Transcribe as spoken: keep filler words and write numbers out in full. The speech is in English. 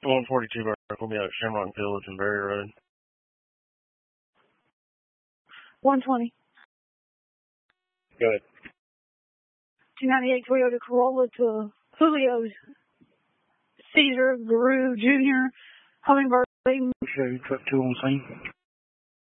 one forty-two Burke will be out at Shamrock Village and Berry Road. one twenty. Go ahead. two ninety-eight Toyota Corolla to Julio's. Caesar, Guru, Junior, Hummingbird. Sure, truck two on scene.